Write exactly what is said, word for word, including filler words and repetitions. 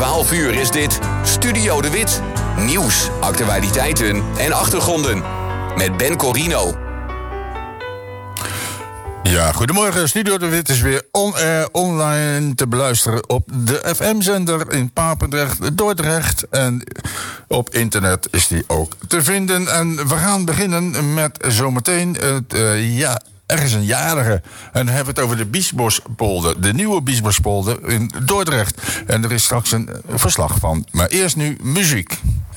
twaalf uur is dit Studio De Wit. Nieuws, actualiteiten en achtergronden. Met Ben Corino. Ja, goedemorgen. Studio De Wit is weer on-air, online te beluisteren op de F M-zender in Papendrecht, Dordrecht. En op internet is die ook te vinden. En we gaan beginnen met zometeen het, uh, ja... Er is een jarige. En dan hebben we het over de Biesbospolder. De nieuwe Biesbospolder in Dordrecht. En er is straks een verslag van. Maar eerst nu muziek.